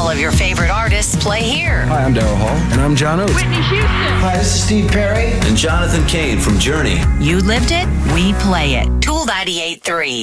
of your favorite artists play here. Hi, I'm Daryl Hall. And I'm John Oates. Whitney Houston. Hi, this is Steve Perry. And Jonathan Cain from Journey. You lived it, we play it. Tool 98.3.